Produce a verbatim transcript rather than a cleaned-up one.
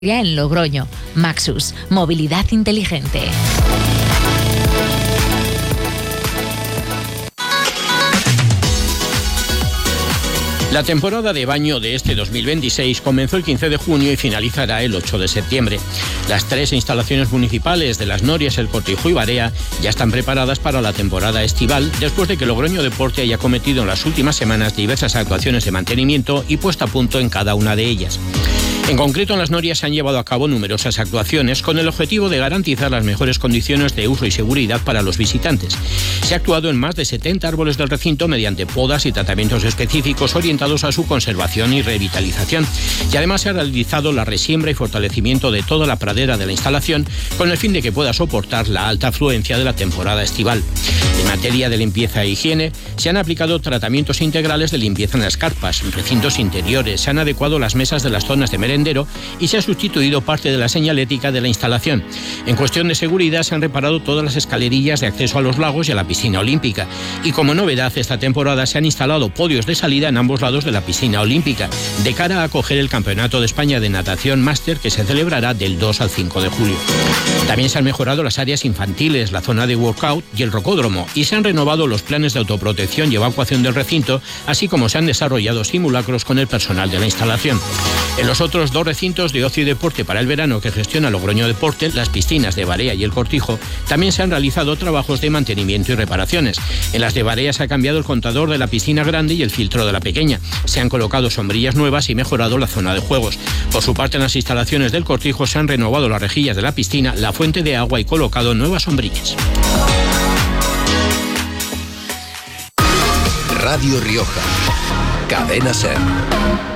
en Logroño. Maxus, movilidad inteligente. La temporada de baño de este dos mil veintiséis comenzó el quince de junio y finalizará el ocho de septiembre. Las tres instalaciones municipales de Las Norias, El Cortijo y Barea ya están preparadas para la temporada estival, después de que Logroño Deporte haya cometido en las últimas semanas diversas actuaciones de mantenimiento y puesta a punto en cada una de ellas. En concreto, en Las Norias se han llevado a cabo numerosas actuaciones con el objetivo de garantizar las mejores condiciones de uso y seguridad para los visitantes. Se ha actuado en más de setenta árboles del recinto mediante podas y tratamientos específicos orientados a su conservación y revitalización. Y además se ha realizado la resiembra y fortalecimiento de toda la pradera de la instalación con el fin de que pueda soportar la alta afluencia de la temporada estival. En materia de limpieza e higiene, se han aplicado tratamientos integrales de limpieza en las carpas, recintos interiores, se han adecuado las mesas de las zonas de merendero y se ha sustituido parte de la señalética de la instalación. En cuestión de seguridad, se han reparado todas las escalerillas de acceso a los lagos y a la piscina olímpica. Y como novedad, esta temporada se han instalado podios de salida en ambos lados de la piscina olímpica, de cara a acoger el Campeonato de España de Natación Máster, que se celebrará del dos al cinco de julio. También se han mejorado las áreas infantiles, la zona de workout y el rocódromo, y se han renovado los planes de autoprotección y evacuación del recinto, así como se han desarrollado simulacros con el personal de la instalación. En los otros dos recintos de ocio y deporte para el verano que gestiona Logroño Deporte, las piscinas de Barea y El Cortijo, también se han realizado trabajos de mantenimiento y reparaciones. En las de Barea se ha cambiado el contador de la piscina grande y el filtro de la pequeña. Se han colocado sombrillas nuevas y mejorado la zona de juegos. Por su parte, en las instalaciones del Cortijo se han renovado las rejillas de la piscina, la fuente de agua y colocado nuevas sombrillas. Radio Rioja, Cadena Ser.